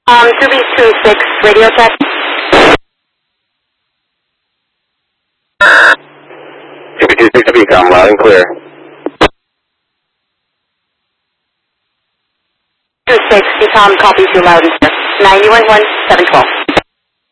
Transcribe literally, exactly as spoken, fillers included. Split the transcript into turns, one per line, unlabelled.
Um, two B two six, radio check.
two B two six, become loud and clear.
two six, Tom copies you loud and clear. nine one one, seven twelve.